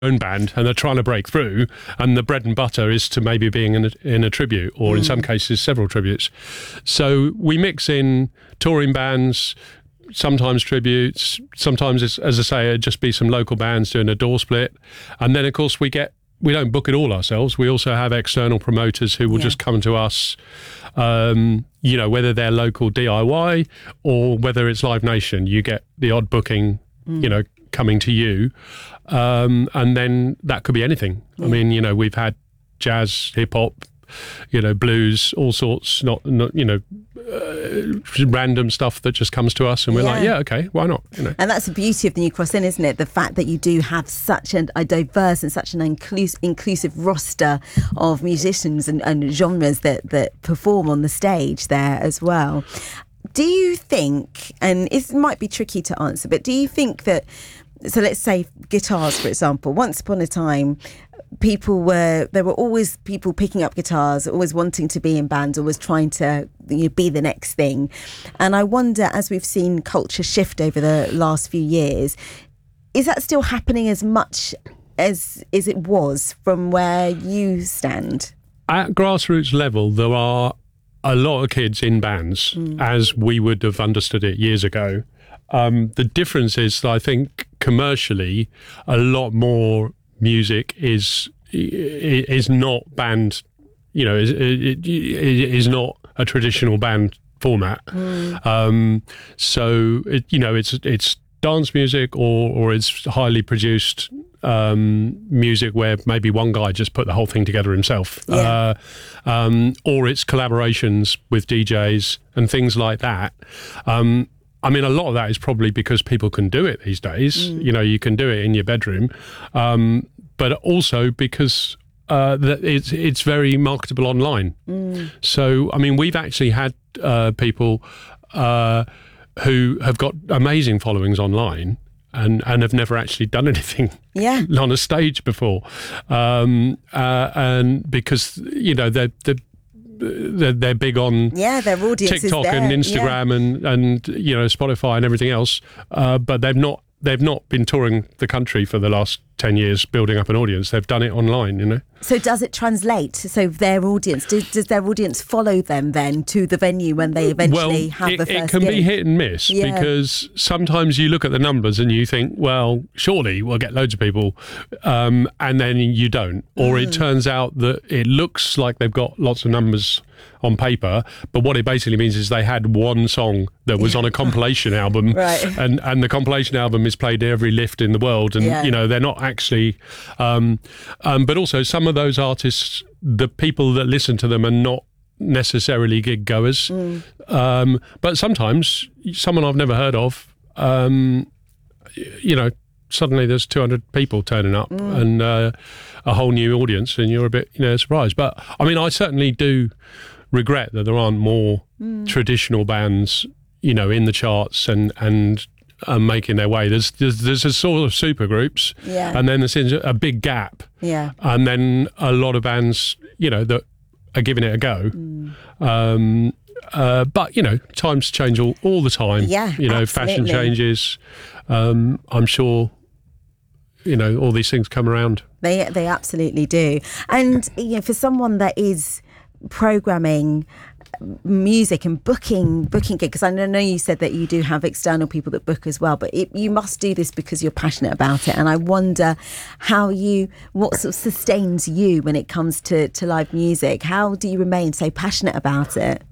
own band and they're trying to break through, and the bread and butter is to maybe being in a tribute, or in some cases several tributes. So we mix in touring bands, sometimes tributes, sometimes it's, as I say, it'd just be some local bands doing a door split. And then of course we don't book it all ourselves. We also have external promoters who will just come to us, whether they're local DIY or whether it's Live Nation. You get the odd booking, coming to you. And then that could be anything. I mean, we've had jazz, hip hop, blues, all sorts, not random stuff that just comes to us, and we're like, yeah, okay, why not? And that's the beauty of the New Cross Inn, isn't it? The fact that you do have such a diverse and such an inclusive roster of musicians and genres that perform on the stage there as well. Do you think, and it might be tricky to answer, but do you think that, so let's say guitars, for example, once upon a time, there were always people picking up guitars, always wanting to be in bands, always trying to be the next thing. And I wonder, as we've seen culture shift over the last few years, is that still happening as much as it was from where you stand? At grassroots level, there are a lot of kids in bands, as we would have understood it years ago. The difference is that I think commercially a lot more music is not band, is not a traditional band format. So it's dance music or it's highly produced music where maybe one guy just put the whole thing together himself, or it's collaborations with DJs and things like that. I mean, a lot of that is probably because people can do it these days. You can do it in your bedroom, but also because it's very marketable online. So, I mean, we've actually had people who have got amazing followings online and have never actually done anything on a stage before, and because they're big on their audience TikTok and Instagram and Spotify and everything else, but they've not been touring the country for the last 10 years building up an audience. They've done it online, So does it translate? So their audience, does their audience follow them then to the venue when they eventually have the first it can gig? be hit and miss, because sometimes you look at the numbers and you think, well, surely we'll get loads of people, and then you don't. Or it turns out that it looks like they've got lots of numbers on paper, but what it basically means is they had one song that was on a compilation album, and the compilation album is played every lift in the world, and they're not actually but also some of those artists, the people that listen to them are not necessarily gig goers, but sometimes someone I've never heard of, suddenly there's 200 people turning up and a whole new audience, and you're a bit surprised. But I mean, I certainly do regret that there aren't more traditional bands in the charts and making their way. There's a sort of super groups, and then there's a big gap, and then a lot of bands that are giving it a go. But times change all the time. Fashion changes. I'm sure all these things come around. They absolutely do. And for someone that is programming music and booking gigs, because I know you said that you do have external people that book as well, but you must do this because you're passionate about it. And I wonder what sort of sustains you when it comes to live music. How do you remain so passionate about it?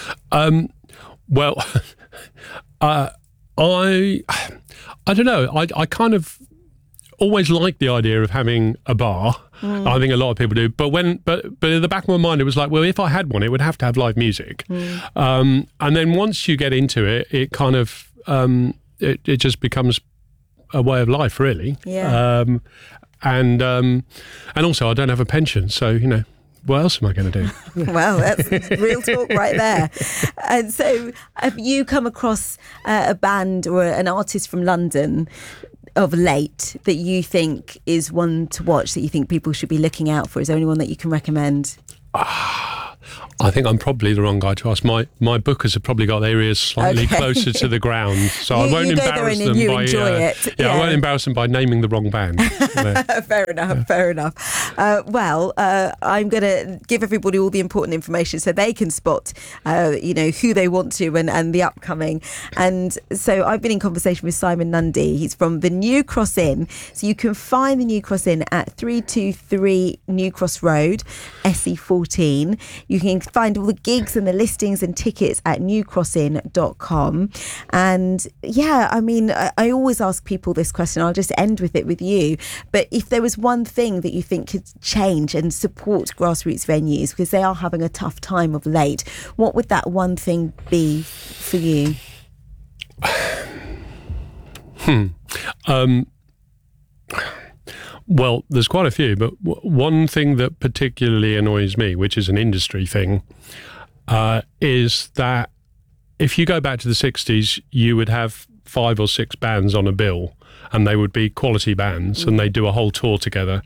Well, I don't know. I kind of always liked the idea of having a bar. I think a lot of people do. But in the back of my mind, it was like, well, if I had one, it would have to have live music. And then once you get into it, it kind of it just becomes a way of life, really. And also, I don't have a pension, so what else am I going to do? Well, that's real talk right there. And so, have you come across a band or an artist from London of late that you think is one to watch, that you think people should be looking out for? Is there anyone that you can recommend? I I think I'm probably the wrong guy to ask. My bookers have probably got their ears slightly closer to the ground, so I won't embarrass them by. I won't embarrass them by naming the wrong band. Fair enough. Well, I'm going to give everybody all the important information so they can spot, who they want to and the upcoming. And so I've been in conversation with Simon Nundy. He's from the New Cross Inn. So you can find the New Cross Inn at 323 New Cross Road, SE14. You can find all the gigs and the listings and tickets at newcrossinn.com. And I always ask people this question. I'll just end with it with you. But if there was one thing that you think could change and support grassroots venues, because they are having a tough time of late, what would that one thing be for you? Well, there's quite a few, but one thing that particularly annoys me, which is an industry thing, is that if you go back to the 60s, you would have 5 or 6 bands on a bill, and they would be quality bands, and they do a whole tour together.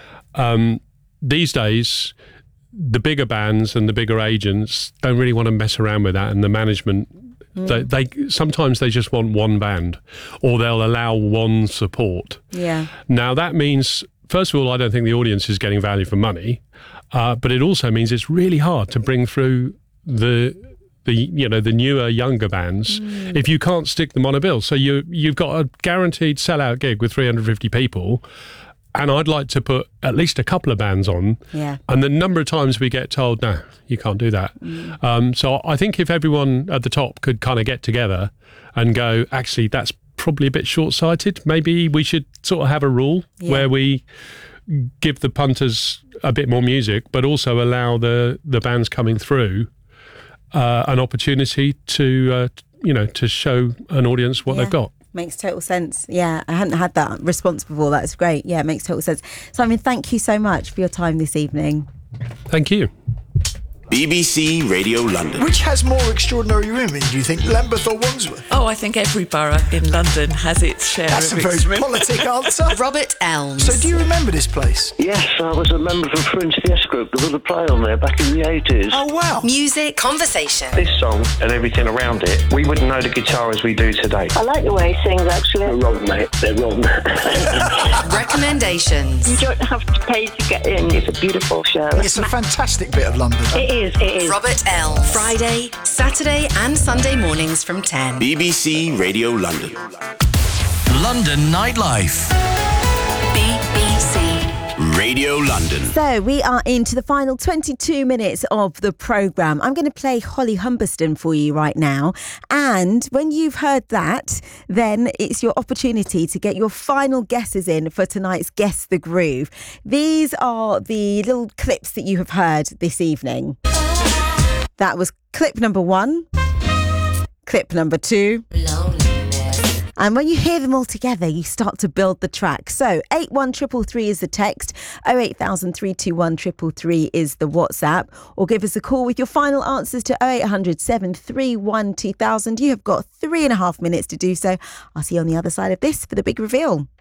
These days, the bigger bands and the bigger agents don't really want to mess around with that, and the management, they sometimes they just want one band, or they'll allow one support. Yeah. Now that means, first of all, I don't think the audience is getting value for money, but it also means it's really hard to bring through the newer, younger bands if you can't stick them on a bill. So you've got a guaranteed sellout gig with 350 people. And I'd like to put at least a couple of bands on. Yeah. And the number of times we get told, no, you can't do that. So I think if everyone at the top could kind of get together and go, actually, that's probably a bit short-sighted. Maybe we should sort of have a rule where we give the punters a bit more music, but also allow the bands coming through an opportunity to show an audience what they've got. Makes total sense. Yeah, I hadn't had that response before. That's great. Yeah, it makes total sense. Simon, thank you so much for your time this evening. Thank you. BBC Radio London. Which has more extraordinary women, do you think, Lambeth or Wandsworth? Oh, I think every borough in London has its share That's of a very politic answer. Robert Elms. So do you remember this place? Yes, I was a member of Fringe Theatre Group. There was a play on there back in the 80s. Oh, wow. Music, conversation. This song and everything around it, we wouldn't know the guitar as we do today. I like the way he sings, actually. They're wrong, mate. They're wrong. Recommendations. You don't have to pay to get in. It's a beautiful show. It's a fantastic bit of London. It is. Robert Elms. Friday, Saturday and Sunday mornings from 10. BBC Radio London. London Nightlife. BBC Radio London. So we are into the final 22 minutes of the programme. I'm going to play Holly Humberston for you right now. And when you've heard that, then it's your opportunity to get your final guesses in for tonight's Guess the Groove. These are the little clips that you have heard this evening. That was clip number 1, clip number 2. And when you hear them all together, you start to build the track. So 81333 is the text, 0800321 333 is the WhatsApp, or give us a call with your final answers to 0800 731 2000. You have got 3.5 minutes to do so. I'll see you on the other side of this for the big reveal.